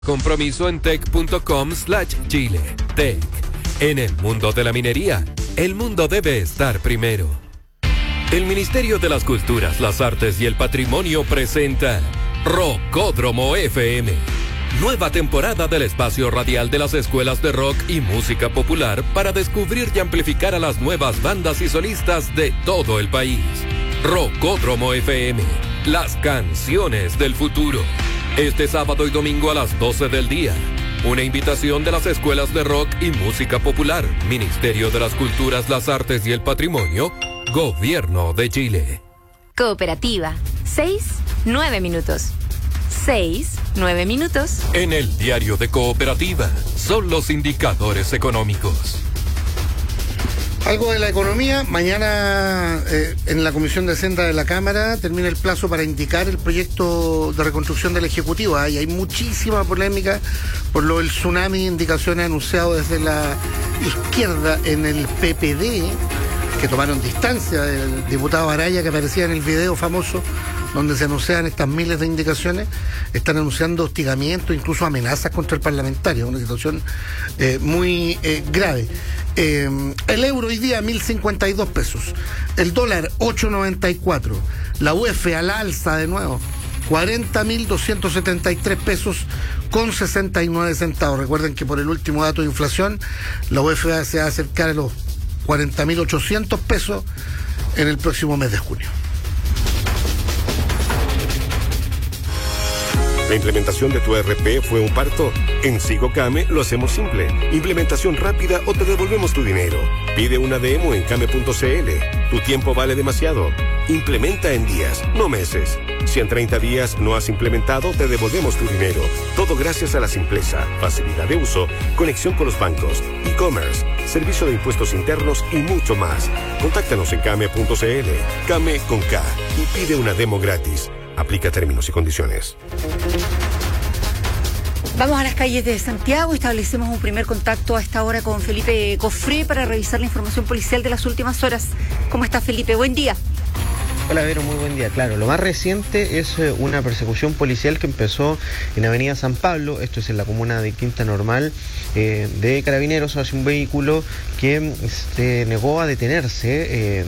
Compromiso en tech.com/Chile. Tech. En el mundo de la minería, el mundo debe estar primero. El Ministerio de las Culturas, las Artes y el Patrimonio presenta Rockódromo FM. Nueva temporada del espacio radial de las escuelas de rock y música popular para descubrir y amplificar a las nuevas bandas y solistas de todo el país. Rockódromo FM. Las canciones del futuro. Este sábado y domingo a las 12 del día. Una invitación de las escuelas de rock y música popular, Ministerio de las Culturas, las Artes y el Patrimonio, Gobierno de Chile. Cooperativa. 6-9 minutos. 6-9 minutos. En el diario de Cooperativa son los indicadores económicos. Algo de la economía. Mañana en la Comisión de Hacienda de la Cámara termina el plazo para indicar el proyecto de reconstrucción del Ejecutivo. Y hay muchísima polémica por lo del tsunami de indicaciones anunciado desde la izquierda en el PPD, que tomaron distancia del diputado Araya que aparecía en el video famoso donde se anuncian estas miles de indicaciones. Están anunciando hostigamiento, incluso amenazas contra el parlamentario, una situación muy grave. El euro hoy día 1.052 pesos, el dólar 8.94, la UEF a la alza de nuevo, 40.273 pesos con 69 centavos. Recuerden que por el último dato de inflación, la UEF se va a acercar a los 40.800 pesos en el próximo mes de junio. ¿La implementación de tu ERP fue un parto? En Sigocame lo hacemos simple. Implementación rápida o te devolvemos tu dinero. Pide una demo en came.cl. Tu tiempo vale demasiado. Implementa en días, no meses. Si en 30 días no has implementado, te devolvemos tu dinero. Todo gracias a la simpleza, facilidad de uso, conexión con los bancos, e-commerce, servicio de impuestos internos y mucho más. Contáctanos en came.cl. Came con K y pide una demo gratis. Aplica términos y condiciones. Vamos a las calles de Santiago. Establecemos un primer contacto a esta hora con Felipe Cofré para revisar la información policial de las últimas horas. ¿Cómo está, Felipe? Buen día. Hola, Vero, muy buen día. Claro, lo más reciente es una persecución policial que empezó en Avenida San Pablo, esto es en la comuna de Quinta Normal, de Carabineros hacia un vehículo que se negó a detenerse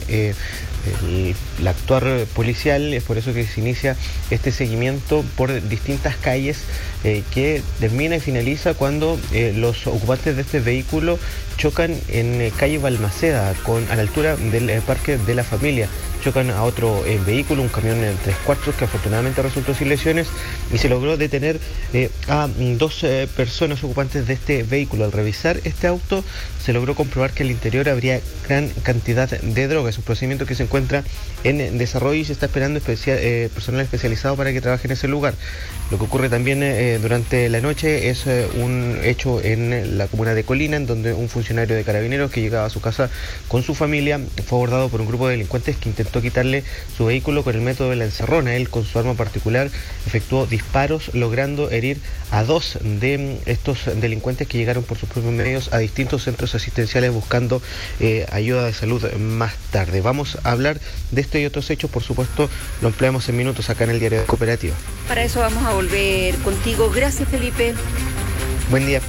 el actuar policial. Es por eso que se inicia este seguimiento por distintas calles que termina y finaliza cuando los ocupantes de este vehículo chocan en calle Balmaceda, a la altura del Parque de la Familia. Chocan a otro vehículo, un camión en 3/4 que afortunadamente resultó sin lesiones, y se logró detener a dos personas ocupantes de este vehículo. Al revisar este auto se logró comprobar que al interior habría gran cantidad de drogas, un procedimiento que se encuentra en desarrollo y se está esperando personal especializado para que trabaje en ese lugar. Lo que ocurre también durante la noche es un hecho en la comuna de Colina, en donde un funcionario de Carabineros que llegaba a su casa con su familia fue abordado por un grupo de delincuentes que intentó quitarle su vehículo con el método de la encerrona. Él, con su arma particular, efectuó disparos, logrando herir a dos de estos delincuentes que llegaron por sus propios medios a distintos centros asistenciales buscando ayuda de salud más tarde. Vamos a hablar de esto y otros hechos, por supuesto, lo empleamos en minutos acá en el diario de Cooperativa. Para eso vamos a volver contigo. Gracias, Felipe. Buen día.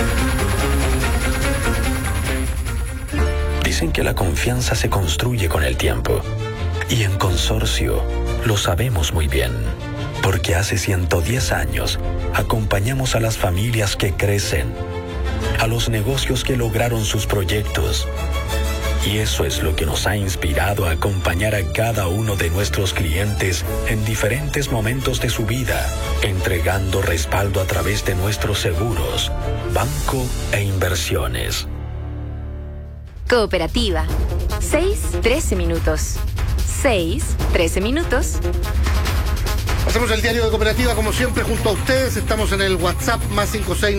Dicen que la confianza se construye con el tiempo. Y en Consorcio lo sabemos muy bien. Porque hace 110 años acompañamos a las familias que crecen, a los negocios que lograron sus proyectos. Y eso es lo que nos ha inspirado a acompañar a cada uno de nuestros clientes en diferentes momentos de su vida, entregando respaldo a través de nuestros seguros, banco e inversiones. Cooperativa. 6-13 minutos. 6-13 minutos. Hacemos el diario de Cooperativa como siempre junto a ustedes. Estamos en el WhatsApp más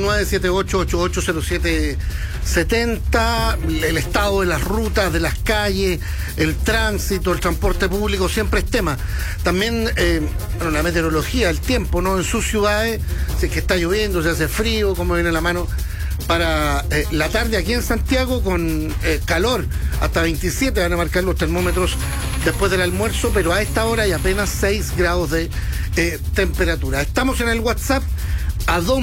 569-7888-0770. El estado de las rutas, de las calles, el tránsito, el transporte público siempre es tema. También la meteorología, el tiempo, ¿no? En sus ciudades, si es que está lloviendo, si hace frío, cómo viene la mano para la tarde aquí en Santiago con calor, hasta 27 van a marcar los termómetros después del almuerzo, pero a esta hora hay apenas 6 grados de temperatura. Estamos en el WhatsApp ¿A dónde